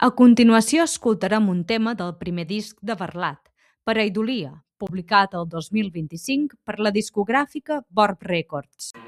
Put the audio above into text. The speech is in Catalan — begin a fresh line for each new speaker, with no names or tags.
A continuació escoltarem un tema del primer disc de Varlat, Pareidolia, publicat el 2025 per la discogràfica Borb Records.